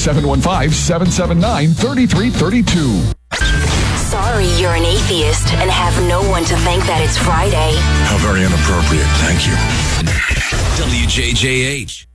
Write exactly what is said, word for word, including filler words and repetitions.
seven one five, seven seven nine, three three three two. Sorry you're an atheist and have no one to thank that it's Friday. How very inappropriate. Thank you. W J J H.